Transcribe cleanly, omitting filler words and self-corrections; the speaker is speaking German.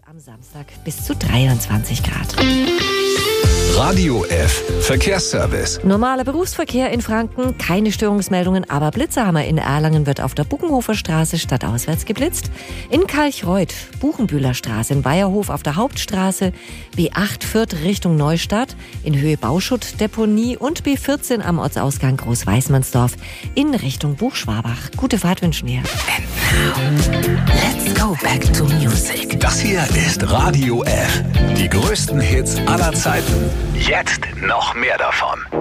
am Samstag bis zu 23 Grad. Radio F Verkehrsservice. Normaler Berufsverkehr in Franken, keine Störungsmeldungen, aber Blitzerhammer in Erlangen wird auf der Buckenhofer Straße stadtauswärts geblitzt. In Kalchreuth, Buchenbühler Straße, in Weierhof auf der Hauptstraße, B8 Fürth Richtung Neustadt, in Höhe Bauschuttdeponie und B14 am Ortsausgang Großweißmannsdorf in Richtung Buchschwabach. Gute Fahrt wünschen wir. And now, let's go back to music. Das hier ist Radio F. Die größten Hits aller Zeiten. Jetzt noch mehr davon.